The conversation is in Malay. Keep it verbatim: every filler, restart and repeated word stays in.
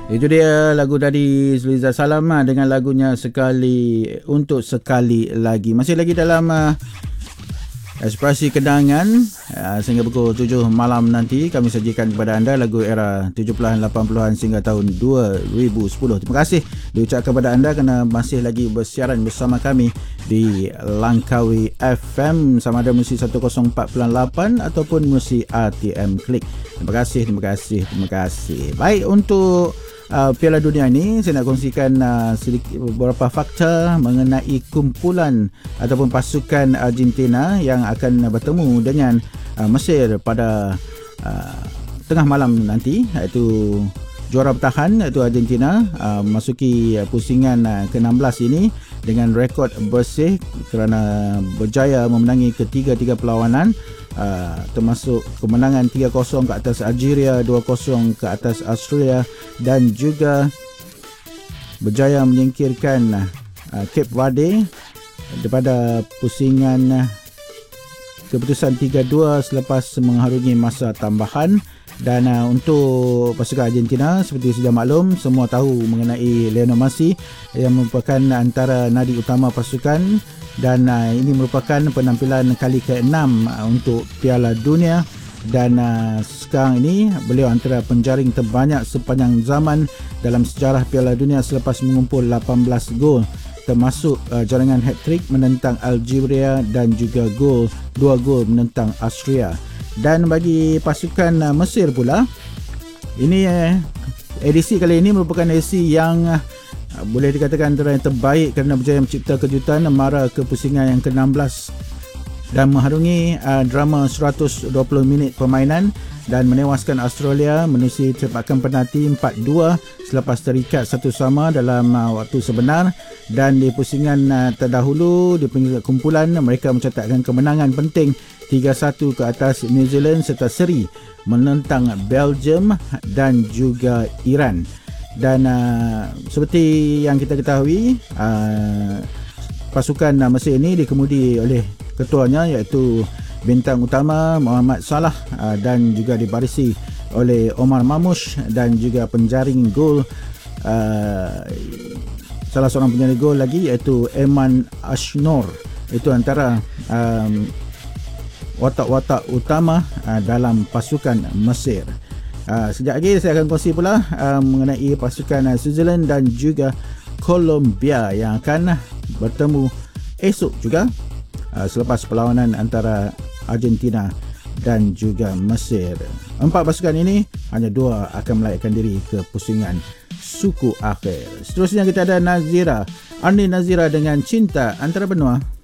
Itu dia lagu dari Zuliza Salama dengan lagunya Sekali Untuk Sekali Lagi. Masih lagi dalam uh, Ekspresi Kenangan uh, sehingga pukul tujuh malam nanti kami sajikan kepada anda lagu era tujuh puluhan lapan puluhan sehingga tahun dua ribu sepuluh. Terima kasih diucapkan kepada anda kerana masih lagi bersiaran bersama kami di Langkawi F M, sama ada musi seratus empat puluh lapan ataupun musi R T M Klik. Terima kasih, terima kasih, terima kasih. Baik, untuk Uh, Piala Dunia ini saya nak kongsikan uh, sedikit beberapa fakta mengenai kumpulan ataupun pasukan Argentina yang akan bertemu dengan uh, Mesir pada uh, tengah malam nanti, iaitu juara bertahan iaitu Argentina uh, masuki uh, pusingan uh, ke enam belas ini dengan rekod bersih kerana berjaya memenangi ketiga-tiga perlawanan. Uh, termasuk kemenangan tiga kosong ke atas Algeria, dua kosong ke atas Australia dan juga berjaya menyingkirkan uh, Cape Verde daripada pusingan uh, keputusan tiga dua selepas mengharungi masa tambahan. Dan uh, untuk pasukan Argentina, seperti sudah maklum, semua tahu mengenai Lionel Messi yang merupakan antara nadi utama pasukan. Dan uh, ini merupakan penampilan kali keenam uh, untuk Piala Dunia. Dan uh, sekarang ini beliau antara penjaring terbanyak sepanjang zaman dalam sejarah Piala Dunia selepas mengumpul lapan belas gol, termasuk uh, jaringan hat-trick menentang Algeria dan juga gol dua gol menentang Austria. Dan bagi pasukan uh, Mesir pula, ini uh, edisi kali ini merupakan edisi yang uh, boleh dikatakan antara yang terbaik kerana berjaya mencipta kejutan mara ke pusingan yang ke enam belas dan mengharungi uh, drama seratus dua puluh minit permainan dan menewaskan Australia menerusi tembakan penalti empat dua selepas terikat satu sama dalam uh, waktu sebenar. Dan di pusingan uh, terdahulu di peringkat kumpulan, mereka mencatatkan kemenangan penting tiga satu ke atas New Zealand serta seri menentang Belgium dan juga Iran. Dan uh, seperti yang kita ketahui, uh, pasukan uh, Mesir ini dikemudi oleh ketuanya iaitu bintang utama Muhammad Salah uh, dan juga dibarisi oleh Omar Mamouche dan juga penjaring gol, uh, salah seorang penjaring gol lagi iaitu Eman Ashnor. Itu antara um, watak-watak utama uh, dalam pasukan Mesir. Uh, sekejap lagi saya akan kongsi pula uh, mengenai pasukan uh, Switzerland dan juga Colombia yang akan uh, bertemu esok juga uh, selepas perlawanan antara Argentina dan juga Mesir. Empat pasukan ini, hanya dua akan melayakkan diri ke pusingan suku akhir. Seterusnya kita ada Nazira, Arni Nazira dengan Cinta Antara Benua.